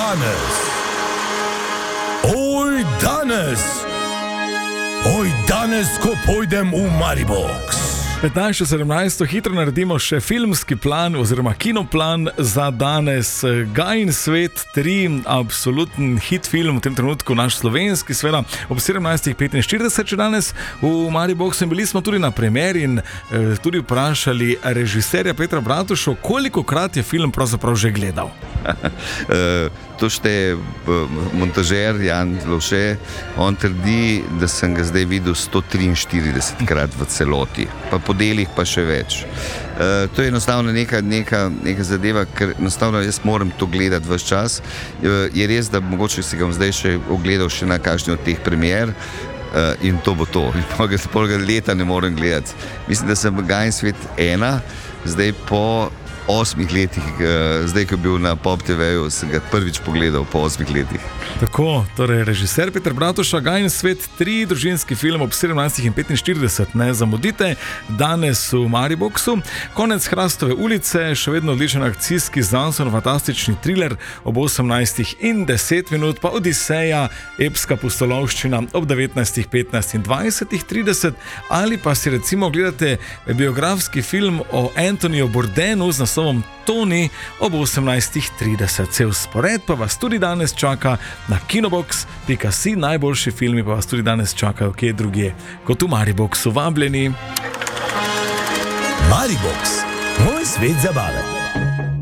danes, ko pojdem v Maribox. 15:17 hitro naredimo še filmski plan oziroma kinoplan za danes. Gajin svet 3, absoluten hit film v tem trenutku, naš slovenski, seveda ob 17:45 če danes v Mariboxu. Bili smo tudi na premieri in tudi vprašali režiserja Petra Bratušo, kolikokrat je film pravzaprav že gledal. To šteje montažer Jan Lovše, on trdi, da sem ga zdaj videl 143 krat v celoti, pa po delih pa še več. To je enostavno neka zadeva, ker enostavno jaz moram to gledati ves čas. Je res, da mogoče si ga zdaj še ogledal še na kakšni od teh premier, in to bo to. In pol leta ne morem gledati. Mislim, da sem Gajin svet 1, zdaj po 8 letih, zdaj ko je bil na Pop TV-ju, sem ga prvič pogledal po 8 letih. Tako, torej režiser Peter Bratuša, Gajin svet 3, družinski film ob 17:45, ne zamudite, danes v Mariboxu. Konec Hrastove ulice, še vedno odličen akcijski, znanstveno-fantastični thriller ob 18:10, pa Odiseja, epska pustolovščina ob 19:15 in 20:30, ali pa si recimo gledate biografski film o Anthonyju Bourdenu z naslovom Tony ob 18:30. Cel spored pa vas tudi danes čaka na kinobox.si, najboljši filmi pa vas tudi danes čakajo kje drugje kot v Mariboxu. Vabljeni. Maribox, moj svet zabave.